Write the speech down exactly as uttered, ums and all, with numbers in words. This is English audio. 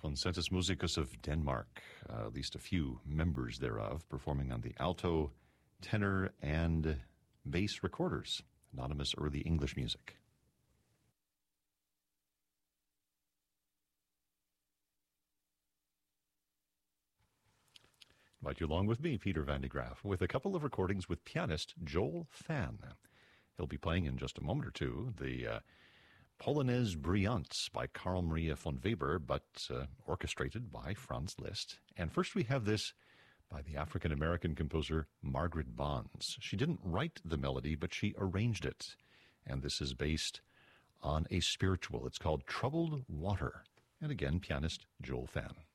Consensus Musicus of Denmark, uh, at least a few members thereof, performing on the alto, tenor, and bass recorders. Anonymous early English music. Invite you along with me, Peter Van de Graaf, with a couple of recordings with pianist Joel Fan. He'll be playing in just a moment or two the uh, Polonaise Brillante by Carl Maria von Weber, but uh, orchestrated by Franz Liszt. And first we have this by the African-American composer Margaret Bonds. She didn't write the melody, but she arranged it. And this is based on a spiritual. It's called Troubled Water. And again, pianist Joel Fan.